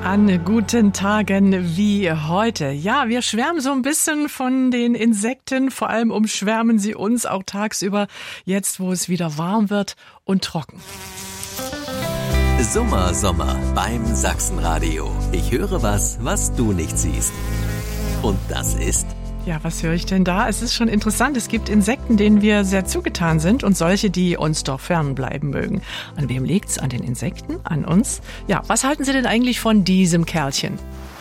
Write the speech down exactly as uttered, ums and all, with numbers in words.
An guten Tagen wie heute. Ja, wir schwärmen so ein bisschen von den Insekten. Vor allem umschwärmen sie uns auch tagsüber, jetzt wo es wieder warm wird und trocken. Sommer, Sommer beim Sachsenradio. Ich höre was, was du nicht siehst. Und das ist... Ja, was höre ich denn da? Es ist schon interessant. Es gibt Insekten, denen wir sehr zugetan sind und solche, die uns doch fernbleiben mögen. An wem liegt's? An den Insekten? An uns? Ja, was halten Sie denn eigentlich von diesem Kerlchen?